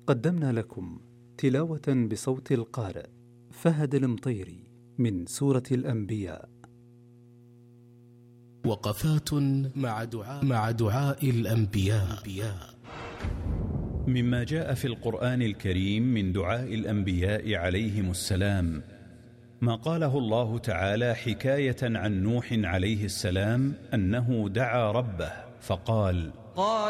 قدمنا لكم تلاوة بصوت القارئ فهد المطيري من سورة الأنبياء. وقفات مع دعاء الأنبياء. مما جاء في القرآن الكريم من دعاء الأنبياء عليهم السلام ما قاله الله تعالى حكاية عن نوح عليه السلام أنه دعا ربه فقال: